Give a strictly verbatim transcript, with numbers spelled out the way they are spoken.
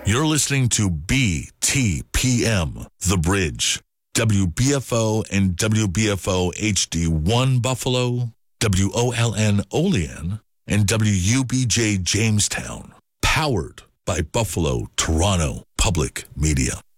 You're listening to B T P M, The Bridge, W B F O and W B F O H D one Buffalo, W O L N Olean, and W U B J Jamestown. Powered by Buffalo Toronto Public Media.